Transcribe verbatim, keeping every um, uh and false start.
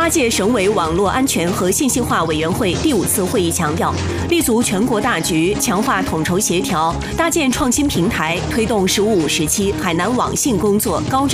八届省委网络安全和信息化委员会第五次会议强调，立足全国大局，强化统筹协调，搭建创新平台，推动“十五五”时期海南网信工作高质。